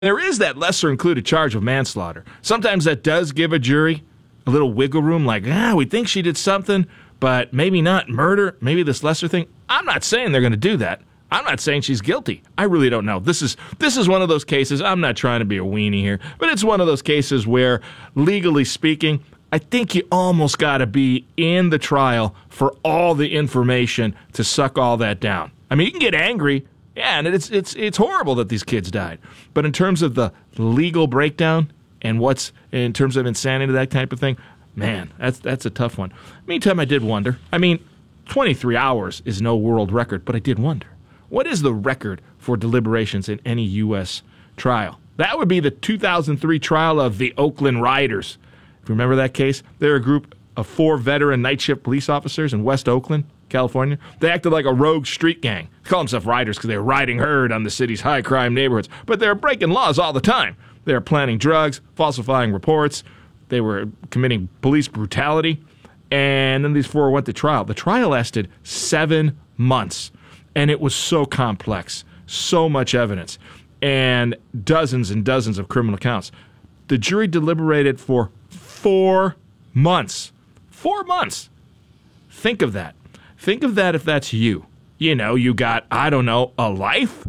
There is that lesser included charge of manslaughter. Sometimes that does give a jury a little wiggle room, like, we think she did something, but maybe not murder, maybe this lesser thing. I'm not saying they're going to do that. I'm not saying she's guilty. I really don't know. This is one of those cases. I'm not trying to be a weenie here, but it's one of those cases where, legally speaking, I think you almost got to be in the trial for all the information to suck all that down. I mean, you can get angry, and it's horrible that these kids died. But in terms of the legal breakdown and what's in terms of insanity, that type of thing, man, that's a tough one. Meantime, I did wonder. I mean, 23 hours is no world record, but I did wonder. What is the record for deliberations in any U.S. trial? That would be the 2003 trial of the Oakland Riders. If you remember that case, they're a group of 4 veteran night shift police officers in West Oakland, California. They acted like a rogue street gang. They call themselves riders because they were riding herd on the city's high-crime neighborhoods. But they were breaking laws all the time. They were planting drugs, falsifying reports. They were committing police brutality. And then these 4 went to trial. The trial lasted 7 months. And it was so complex, so much evidence, and dozens of criminal counts. The jury deliberated for 4 months. 4 months. Think of that. Think of that if that's you. You know, you got, I don't know, a life?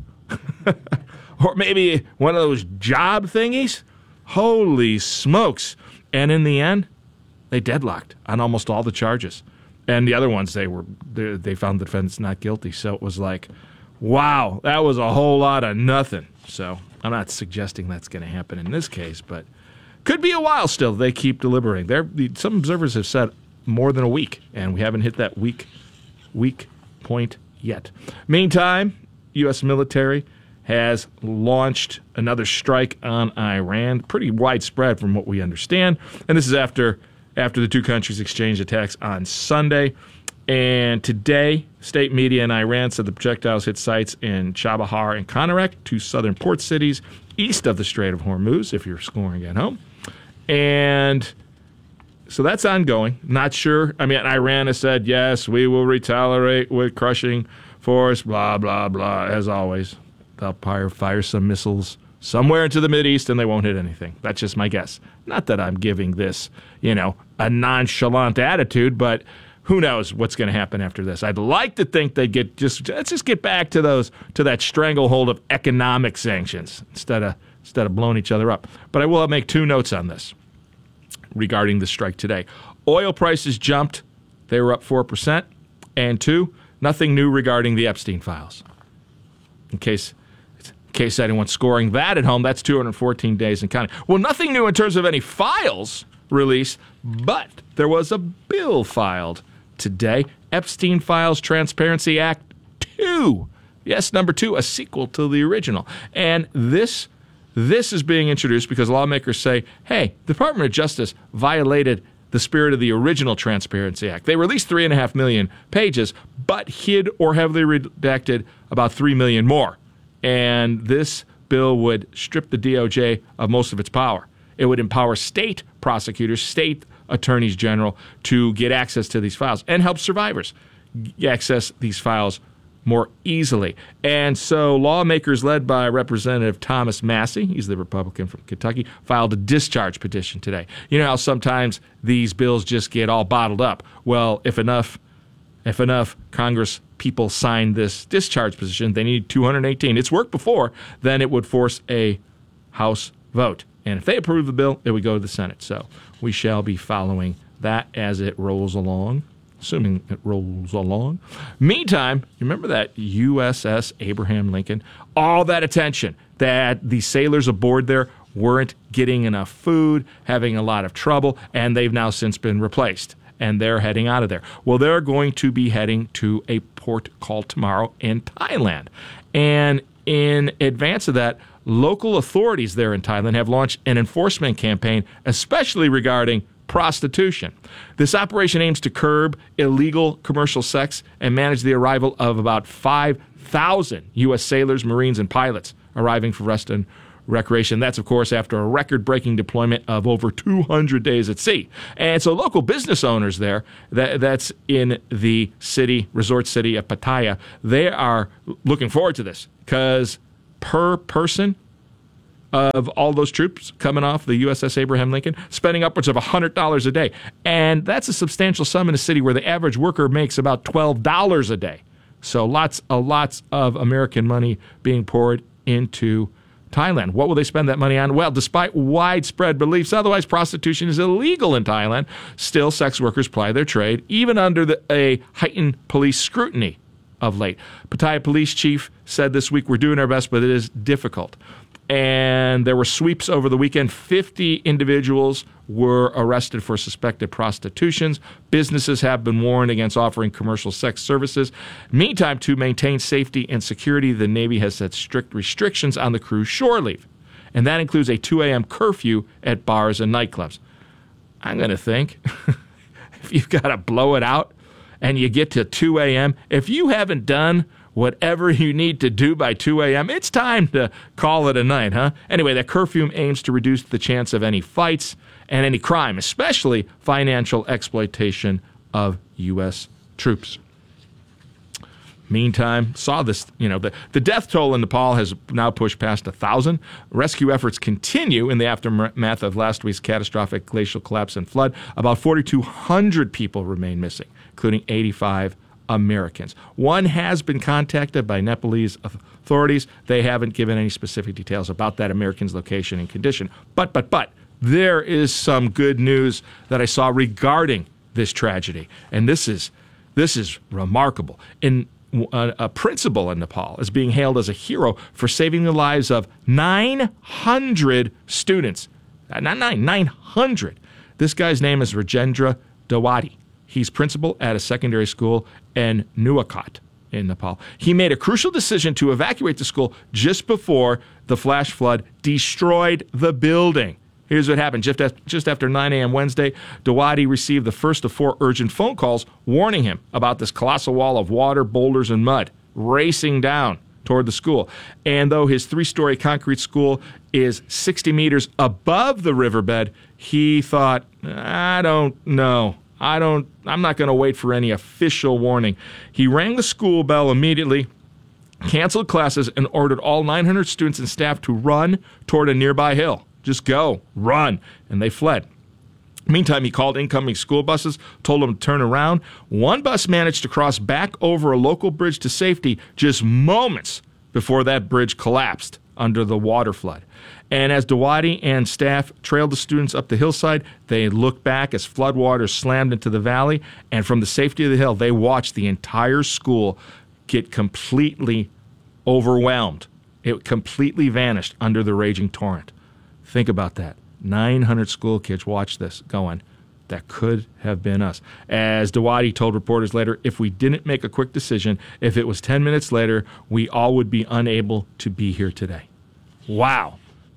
Or maybe one of those job thingies? Holy smokes. And in the end, they deadlocked on almost all the charges. And the other ones, they found the defendants not guilty. So it was like, wow, that was a whole lot of nothing. So I'm not suggesting that's going to happen in this case, but could be a while still. They keep deliberating. Some observers have said more than a week, and we haven't hit that week point yet. Meantime, U.S. military has launched another strike on Iran, pretty widespread from what we understand. And this is after the two countries exchanged attacks on Sunday. And today, state media in Iran said the projectiles hit sites in Chabahar and Konarak, 2 southern port cities east of the Strait of Hormuz, if you're scoring at home. And so that's ongoing. Not sure. I mean, Iran has said, yes, we will retaliate with crushing force, blah, blah, blah, as always. They'll fire some missiles somewhere into the Mideast, and they won't hit anything. That's just my guess. Not that I'm giving this, a nonchalant attitude, but who knows what's going to happen after this. I'd like to think they'd let's just get back to that stranglehold of economic sanctions instead of blowing each other up. But I will make 2 notes on this regarding the strike today. Oil prices jumped. They were up 4%. And 2, nothing new regarding the Epstein files. In case anyone's scoring that at home, that's 214 days and counting. Well, nothing new in terms of any files released, but there was a bill filed today. Epstein Files Transparency Act 2. Yes, number 2, a sequel to the original. And this is being introduced because lawmakers say, hey, the Department of Justice violated the spirit of the original Transparency Act. They released 3.5 million pages, but hid or heavily redacted about 3 million more. And this bill would strip the DOJ of most of its power. It would empower state prosecutors, state attorneys general to get access to these files and help survivors access these files more easily. And so lawmakers led by Representative Thomas Massie, he's the Republican from Kentucky, filed a discharge petition today. You know how sometimes these bills just get all bottled up. Well, if enough Congress people sign this discharge petition, they need 218. It's worked before. Then it would force a House vote. And if they approve the bill, it would go to the Senate. So we shall be following that as it rolls along, assuming it rolls along. Meantime, you remember that USS Abraham Lincoln? All that attention that the sailors aboard there weren't getting enough food, having a lot of trouble, and they've now since been replaced. And they're heading out of there. Well, they're going to be heading to a port called tomorrow in Thailand. And in advance of that, local authorities there in Thailand have launched an enforcement campaign, especially regarding prostitution. This operation aims to curb illegal commercial sex and manage the arrival of about 5,000 U.S. sailors, Marines, and pilots arriving for rest and recreation. That's, of course, after a record-breaking deployment of over 200 days at sea. And so local business owners there, that's in the resort city of Pattaya, they are looking forward to this because per person, of all those troops coming off the USS Abraham Lincoln, spending upwards of $100 a day. And that's a substantial sum in a city where the average worker makes about $12 a day. So lots of American money being poured into Thailand. What will they spend that money on? Well, despite widespread beliefs otherwise prostitution is illegal in Thailand, still sex workers ply their trade, even under a heightened police scrutiny of late. Pattaya Police Chief said this week, we're doing our best, but it is difficult. And there were sweeps over the weekend. 50 individuals were arrested for suspected prostitutions. Businesses have been warned against offering commercial sex services. Meantime, to maintain safety and security, the Navy has set strict restrictions on the crew's shore leave. And that includes a 2 a.m. curfew at bars and nightclubs. I'm going to think, if you've got to blow it out and you get to 2 a.m., if you haven't done whatever you need to do by 2 a.m., it's time to call it a night, huh? Anyway, that curfew aims to reduce the chance of any fights and any crime, especially financial exploitation of U.S. troops. Meantime, saw this, the death toll in Nepal has now pushed past 1,000. Rescue efforts continue in the aftermath of last week's catastrophic glacial collapse and flood. About 4,200 people remain missing, including 85 Americans. One has been contacted by Nepalese authorities. They haven't given any specific details about that American's location and condition. But there is some good news that I saw regarding this tragedy, and this is remarkable. A principal in Nepal is being hailed as a hero for saving the lives of 900 students. Not 900. This guy's name is Rajendra Dawadi. He's principal at a secondary school in Nuwakot in Nepal. He made a crucial decision to evacuate the school just before the flash flood destroyed the building. Here's what happened. Just after 9 a.m. Wednesday, Dawadi received the first of 4 urgent phone calls warning him about this colossal wall of water, boulders, and mud racing down toward the school. And though his 3-story concrete school is 60 meters above the riverbed, he thought, I don't know. I'm not going to wait for any official warning. He rang the school bell immediately, canceled classes, and ordered all 900 students and staff to run toward a nearby hill. Just go, run. And they fled. Meantime, he called incoming school buses, told them to turn around. One bus managed to cross back over a local bridge to safety just moments before that bridge collapsed under the water flood. And as Dawadi and staff trailed the students up the hillside, they looked back as floodwaters slammed into the valley. And from the safety of the hill, they watched the entire school get completely overwhelmed. It completely vanished under the raging torrent. Think about that. 900 school kids watched this going, that could have been us. As Dawadi told reporters later, if we didn't make a quick decision, if it was 10 minutes later, we all would be unable to be here today. Wow.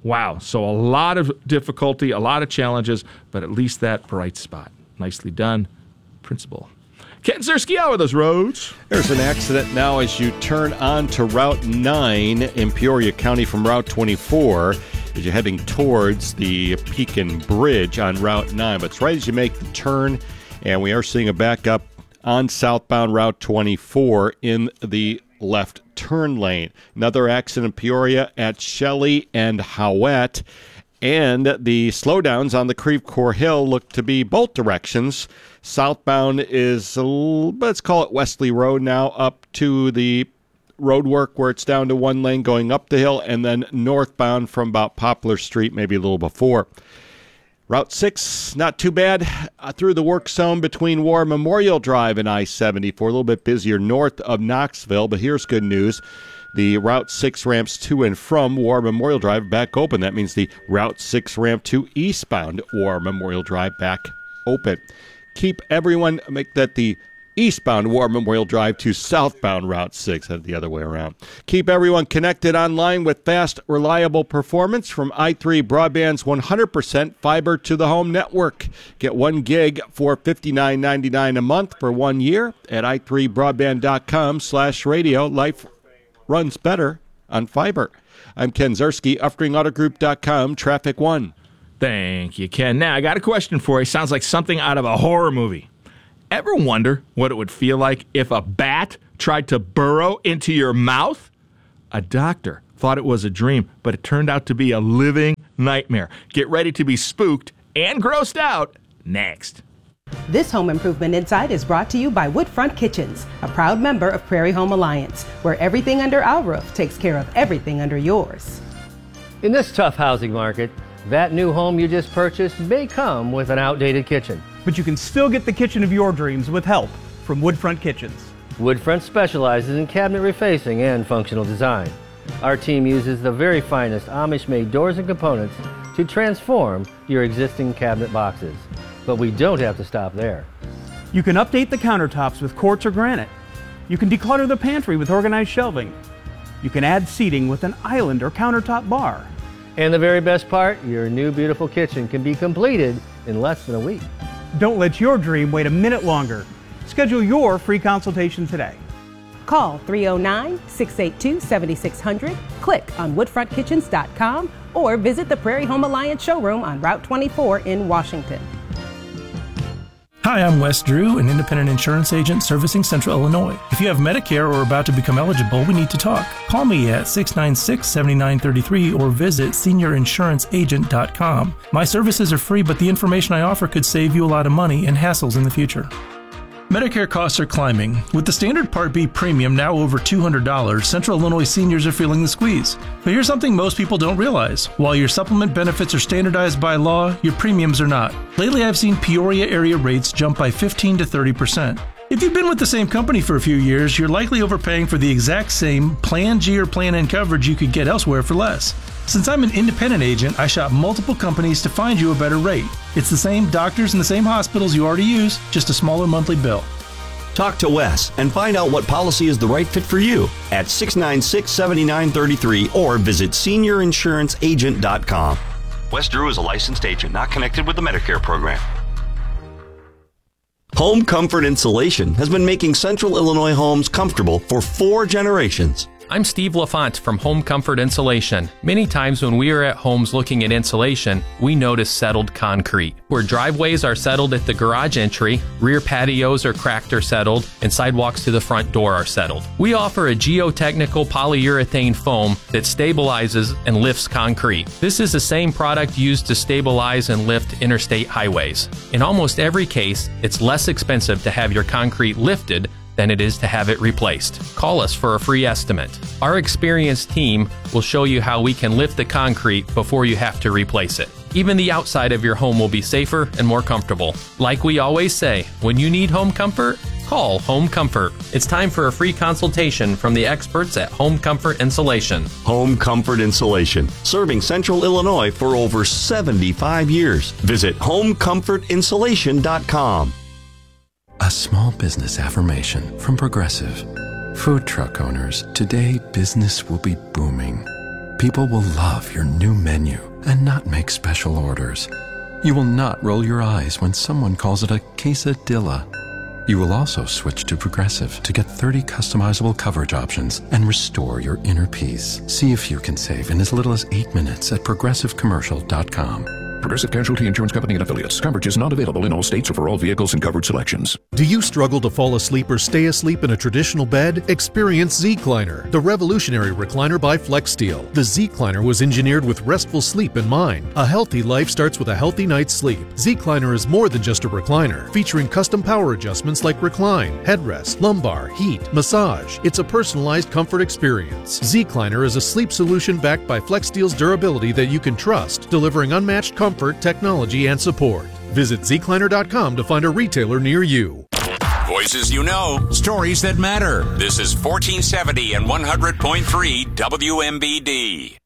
So a lot of difficulty, a lot of challenges, but at least that bright spot. Nicely done, Principal. Ken Ziersky, how are those roads? There's an accident now as you turn on to Route 9 in Peoria County from Route 24 as you're heading towards the Pekin Bridge on Route 9. But it's right as you make the turn, and we are seeing a backup on southbound Route 24 in the left turn lane. Another accident in Peoria at Shelley and Howett. And the slowdowns on the Creve Coeur Hill look to be both directions. Southbound is, let's call it Wesley Road now, up to the road work where it's down to one lane going up the hill, and then northbound from about Poplar Street, maybe a little before. Route 6, not too bad through the work zone between War Memorial Drive and I-74. A little bit busier north of Knoxville, but here's good news. The Route 6 ramps to and from War Memorial Drive back open. That means the Route 6 ramp to eastbound War Memorial Drive back open. Keep everyone, make that the eastbound War Memorial Drive to southbound Route 6, the other way around. Keep everyone connected online with fast, reliable performance from i3 Broadband's 100% fiber to the home network. Get 1 gig for $59.99 a month for 1 year at i3broadband.com/radio. Life runs better on fiber. I'm Ken Ziersky, UffringAutoGroup.com, Traffic 1. Thank you, Ken. Now, I got a question for you. Sounds like something out of a horror movie. Ever wonder what it would feel like if a bat tried to burrow into your mouth? A doctor thought it was a dream, but it turned out to be a living nightmare. Get ready to be spooked and grossed out next. This Home Improvement Insight is brought to you by Woodfront Kitchens, a proud member of Prairie Home Alliance, where everything under our roof takes care of everything under yours. In this tough housing market, that new home you just purchased may come with an outdated kitchen. But you can still get the kitchen of your dreams with help from Woodfront Kitchens. Woodfront specializes in cabinet refacing and functional design. Our team uses the very finest Amish-made doors and components to transform your existing cabinet boxes. But we don't have to stop there. You can update the countertops with quartz or granite. You can declutter the pantry with organized shelving. You can add seating with an island or countertop bar. And the very best part, your new beautiful kitchen can be completed in less than a week. Don't let your dream wait a minute longer. Schedule your free consultation today. Call 309-682-7600, click on woodfrontkitchens.com, or visit the Prairie Home Alliance showroom on Route 24 in Washington. Hi, I'm Wes Drew, an independent insurance agent servicing Central Illinois. If you have Medicare or are about to become eligible, we need to talk. Call me at 696-7933 or visit seniorinsuranceagent.com. My services are free, but the information I offer could save you a lot of money and hassles in the future. Medicare costs are climbing. With the standard Part B premium now over $200, Central Illinois seniors are feeling the squeeze. But here's something most people don't realize. While your supplement benefits are standardized by law, your premiums are not. Lately, I've seen Peoria area rates jump by 15 to 30%. If you've been with the same company for a few years, you're likely overpaying for the exact same Plan G or Plan N coverage you could get elsewhere for less. Since I'm an independent agent, I shop multiple companies to find you a better rate. It's the same doctors and the same hospitals you already use, just a smaller monthly bill. Talk to Wes and find out what policy is the right fit for you at 696-7933 or visit seniorinsuranceagent.com. Wes Drew is a licensed agent not connected with the Medicare program. Home Comfort Insulation has been making Central Illinois homes comfortable for 4 generations. I'm Steve LaFont from Home Comfort Insulation. Many times when we are at homes looking at insulation, we notice settled concrete. Where driveways are settled at the garage entry, rear patios are cracked or settled, and sidewalks to the front door are settled. We offer a geotechnical polyurethane foam that stabilizes and lifts concrete. This is the same product used to stabilize and lift interstate highways. In almost every case, it's less expensive to have your concrete lifted than it is to have it replaced. Call us for a free estimate. Our experienced team will show you how we can lift the concrete before you have to replace it. Even the outside of your home will be safer and more comfortable. Like we always say, when you need home comfort, call Home Comfort. It's time for a free consultation from the experts at Home Comfort Insulation. Home Comfort Insulation, serving Central Illinois for over 75 years. Visit homecomfortinsulation.com. A small business affirmation from Progressive. Food truck owners, today business will be booming. People will love your new menu and not make special orders. You will not roll your eyes when someone calls it a quesadilla. You will also switch to Progressive to get 30 customizable coverage options and restore your inner peace. See if you can save in as little as 8 minutes at progressivecommercial.com. Progressive Casualty Insurance Company and Affiliates. Coverage is not available in all states or for all vehicles and covered selections. Do you struggle to fall asleep or stay asleep in a traditional bed? Experience Zecliner, the revolutionary recliner by FlexSteel. The Zecliner was engineered with restful sleep in mind. A healthy life starts with a healthy night's sleep. Zecliner is more than just a recliner, featuring custom power adjustments like recline, headrest, lumbar, heat, massage. It's a personalized comfort experience. Zecliner is a sleep solution backed by FlexSteel's durability that you can trust, delivering unmatched comfort, technology, and support. Visit Zecliner.com to find a retailer near you. Voices you know, stories that matter. This is 1470 and 100.3 WMBD.